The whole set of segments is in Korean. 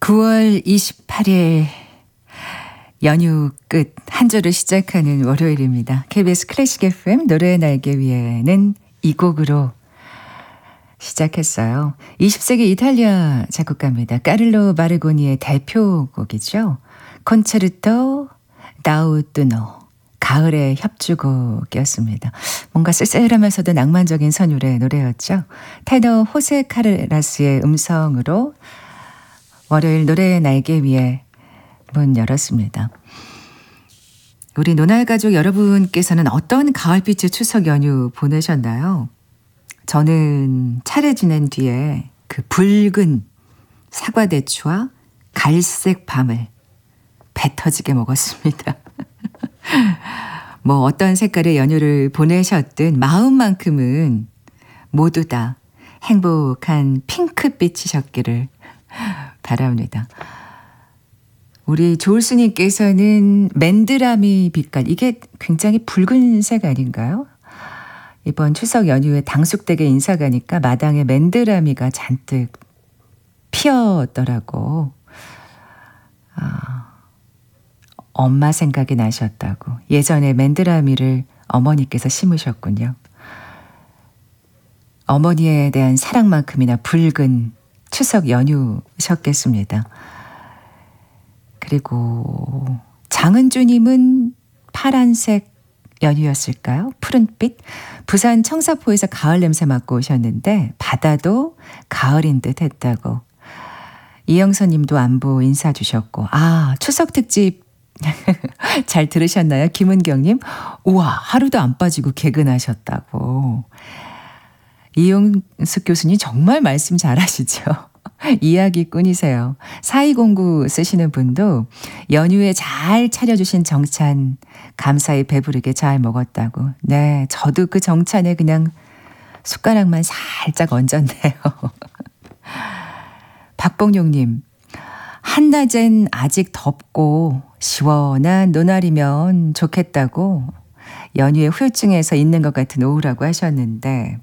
9월 28일 연휴 끝 한 주를 시작하는 월요일입니다. KBS 클래식 FM 노래의 날개 위에는 이 곡으로 시작했어요. 20세기 이탈리아 작곡가입니다. 까를로 마르고니의 대표곡이죠. 콘체르토 다우뚜노 가을의 협주곡이었습니다. 뭔가 쓸쓸하면서도 낭만적인 선율의 노래였죠. 테너 호세 카르라스의 음성으로 월요일 노래의 날개 위에 문 열었습니다. 우리 노날가족 여러분께서는 어떤 가을빛의 추석 연휴 보내셨나요? 저는 차례 지낸 뒤에 그 붉은 사과대추와 갈색 밤을 배 터지게 먹었습니다. 뭐 어떤 색깔의 연휴를 보내셨든 마음만큼은 모두 다 행복한 핑크빛이셨기를 바랍니다. 우리 조울수님께서는 맨드라미 빛깔, 이게 굉장히 붉은색 아닌가요? 이번 추석 연휴에 당숙댁에 인사 가니까 마당에 맨드라미가 잔뜩 피었더라고. 엄마 생각이 나셨다고. 예전에 맨드라미를 어머니께서 심으셨군요. 어머니에 대한 사랑만큼이나 붉은 추석 연휴셨겠습니다. 그리고 장은주님은 파란색 연휴였을까요? 푸른빛? 부산 청사포에서 가을 냄새 맡고 오셨는데 바다도 가을인 듯 했다고. 이영선님도 안부 인사 주셨고, 추석 특집 잘 들으셨나요? 김은경님, 우와, 하루도 안 빠지고 개근하셨다고. 이용숙 교수님 정말 말씀 잘하시죠? 이야기꾼이세요. 4209 쓰시는 분도 연휴에 잘 차려주신 정찬 감사히 배부르게 잘 먹었다고. 네, 저도 그 정찬에 그냥 숟가락만 살짝 얹었네요. 박봉용님, 한낮엔 아직 덥고 시원한 노날이면 좋겠다고 연휴에 후유증에서 있는 것 같은 오후라고 하셨는데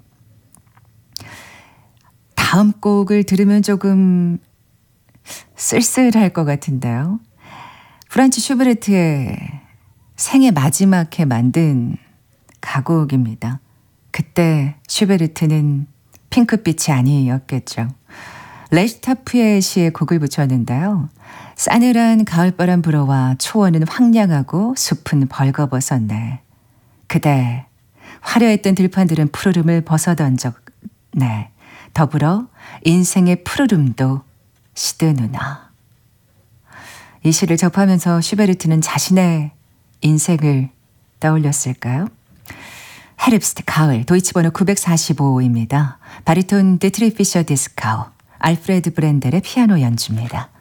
다음 곡을 들으면 조금 쓸쓸할 것 같은데요. 프란츠 슈베르트의 생애 마지막 해 만든 가곡입니다. 그때 슈베르트는 핑크빛이 아니었겠죠. 레시타프의 시에 곡을 붙였는데요. 싸늘한 가을바람 불어와 초원은 황량하고 숲은 벌거벗었네. 그대 화려했던 들판들은 푸르름을 벗어던졌네. 더불어 인생의 푸르름도 시드누나. 이 시를 접하면서 슈베르트는 자신의 인생을 떠올렸을까요? 헤rbst 가을 도이치 번호 945입니다. 바리톤 데트리 피셔 디스카우 알프레드 브렌델의 피아노 연주입니다.